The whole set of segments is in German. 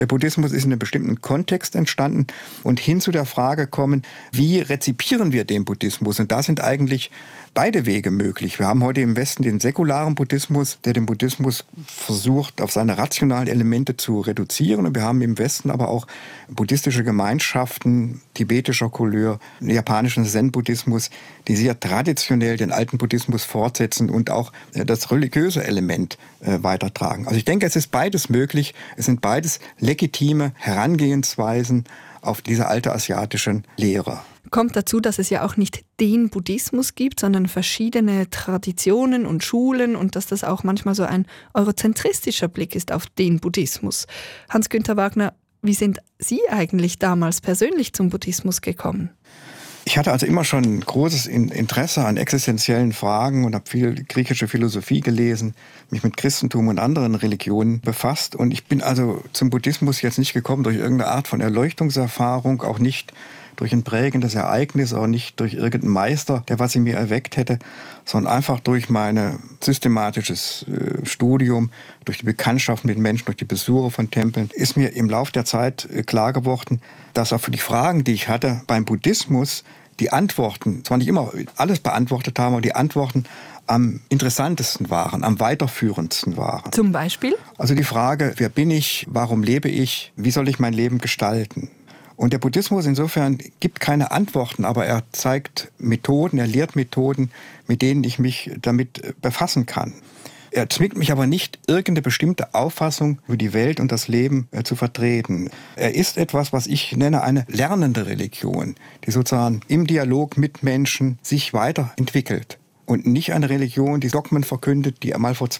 Der Buddhismus ist in einem bestimmten Kontext entstanden und hin zu der Frage kommen, wie rezipieren wir den Buddhismus? Und da sind eigentlich beide Wege möglich. Wir haben heute im Westen den säkularen Buddhismus, der den Buddhismus versucht, auf seine rationalen Elemente zu reduzieren. Und wir haben im Westen aber auch buddhistische Gemeinschaften tibetischer Couleur, japanischen Zen-Buddhismus, die sehr traditionell den alten Buddhismus fortsetzen und auch das religiöse Element weitertragen. Also ich denke, es ist beides möglich. Es sind beides legitime Herangehensweisen auf diese alte asiatischen Lehre. Kommt dazu, dass es ja auch nicht den Buddhismus gibt, sondern verschiedene Traditionen und Schulen und dass das auch manchmal so ein eurozentristischer Blick ist auf den Buddhismus. Hans-Günther Wagner, wie sind Sie eigentlich damals persönlich zum Buddhismus gekommen? Ich hatte also immer schon großes Interesse an existenziellen Fragen und habe viel griechische Philosophie gelesen, mich mit Christentum und anderen Religionen befasst. Und ich bin also zum Buddhismus jetzt nicht gekommen durch irgendeine Art von Erleuchtungserfahrung, auch nicht durch ein prägendes Ereignis, auch nicht durch irgendeinen Meister, der was in mir erweckt hätte, sondern einfach durch mein systematisches Studium, durch die Bekanntschaft mit Menschen, durch die Besuche von Tempeln, ist mir im Laufe der Zeit klar geworden, dass auch für die Fragen, die ich hatte beim Buddhismus, die Antworten, zwar nicht immer alles beantwortet haben, aber die Antworten am interessantesten waren, am weiterführendsten waren. Zum Beispiel? Also die Frage, wer bin ich, warum lebe ich, wie soll ich mein Leben gestalten? Und der Buddhismus insofern gibt keine Antworten, aber er zeigt Methoden, er lehrt Methoden, mit denen ich mich damit befassen kann. Er zwingt mich aber nicht, irgendeine bestimmte Auffassung über die Welt und das Leben zu vertreten. Er ist etwas, was ich nenne eine lernende Religion, die sozusagen im Dialog mit Menschen sich weiterentwickelt. Und nicht eine Religion, die Dogmen verkündet, die einmal vor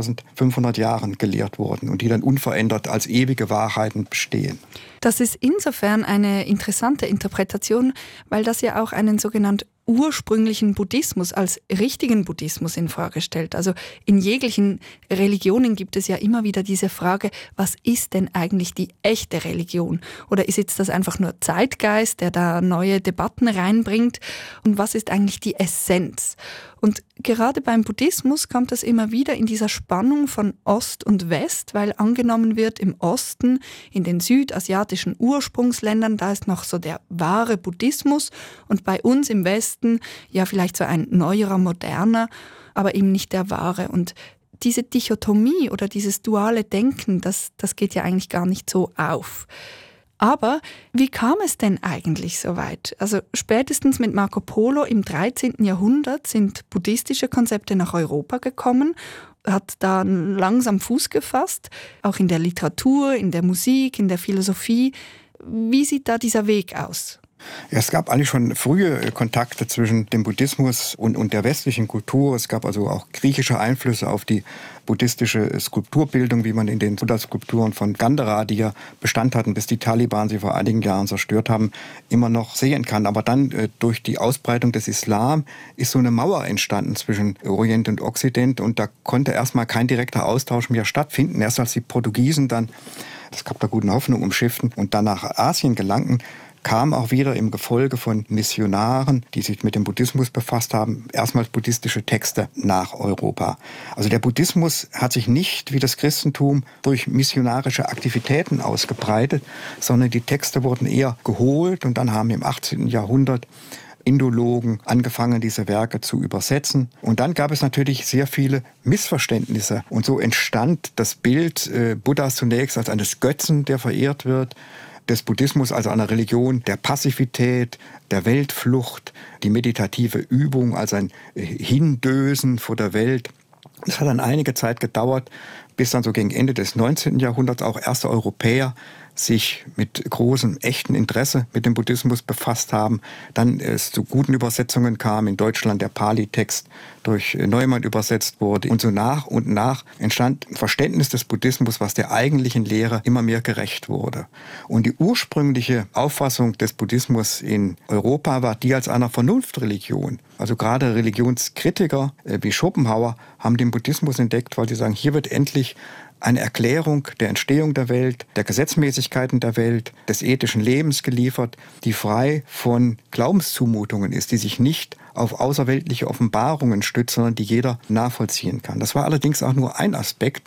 2500 Jahren gelehrt wurden und die dann unverändert als ewige Wahrheiten bestehen. Das ist insofern eine interessante Interpretation, weil das ja auch einen sogenannten ursprünglichen Buddhismus als richtigen Buddhismus in Frage stellt. Also in jeglichen Religionen gibt es ja immer wieder diese Frage, was ist denn eigentlich die echte Religion? Oder ist jetzt das einfach nur Zeitgeist, der da neue Debatten reinbringt? Und was ist eigentlich die Essenz? Und gerade beim Buddhismus kommt das immer wieder in dieser Spannung von Ost und West, weil angenommen wird, im Osten, in den südasiatischen Ursprungsländern, da ist noch so der wahre Buddhismus und bei uns im Westen ja vielleicht so ein neuerer, moderner, aber eben nicht der wahre. Und diese Dichotomie oder dieses duale Denken, das geht ja eigentlich gar nicht so auf. Aber wie kam es denn eigentlich so weit? Also spätestens mit Marco Polo im 13. Jahrhundert sind buddhistische Konzepte nach Europa gekommen, hat da langsam Fuß gefasst, auch in der Literatur, in der Musik, in der Philosophie. Wie sieht da dieser Weg aus? Ja, es gab eigentlich schon frühe Kontakte zwischen dem Buddhismus und der westlichen Kultur. Es gab also auch griechische Einflüsse auf die buddhistische Skulpturbildung, wie man in den Buddha-Skulpturen von Gandhara, die ja Bestand hatten, bis die Taliban sie vor einigen Jahren zerstört haben, immer noch sehen kann. Aber dann durch die Ausbreitung des Islam ist so eine Mauer entstanden zwischen Orient und Okzident und da konnte erstmal kein direkter Austausch mehr stattfinden. Erst als die Portugiesen dann das Kap der Guten Hoffnung umschifften und dann nach Asien gelangten, kam auch wieder im Gefolge von Missionaren, die sich mit dem Buddhismus befasst haben, erstmals buddhistische Texte nach Europa. Also der Buddhismus hat sich nicht wie das Christentum durch missionarische Aktivitäten ausgebreitet, sondern die Texte wurden eher geholt und dann haben im 18. Jahrhundert Indologen angefangen, diese Werke zu übersetzen. Und dann gab es natürlich sehr viele Missverständnisse. Und so entstand das Bild Buddhas zunächst als eines Götzen, der verehrt wird, des Buddhismus, also einer Religion der Passivität, der Weltflucht, die meditative Übung, also ein Hindösen vor der Welt. Es hat dann einige Zeit gedauert, bis dann so gegen Ende des 19. Jahrhunderts auch erste Europäer sich mit großem, echten Interesse mit dem Buddhismus befasst haben. Dann es zu guten Übersetzungen kam, in Deutschland der Pali-Text durch Neumann übersetzt wurde. Und so nach und nach entstand ein Verständnis des Buddhismus, was der eigentlichen Lehre immer mehr gerecht wurde. Und die ursprüngliche Auffassung des Buddhismus in Europa war die als einer Vernunftreligion. Also gerade Religionskritiker wie Schopenhauer haben den Buddhismus entdeckt, weil sie sagen, hier wird endlich eine Erklärung der Entstehung der Welt, der Gesetzmäßigkeiten der Welt, des ethischen Lebens geliefert, die frei von Glaubenszumutungen ist, die sich nicht auf außerweltliche Offenbarungen stützt, sondern die jeder nachvollziehen kann. Das war allerdings auch nur ein Aspekt.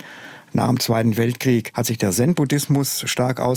Nach dem Zweiten Weltkrieg hat sich der Zen-Buddhismus stark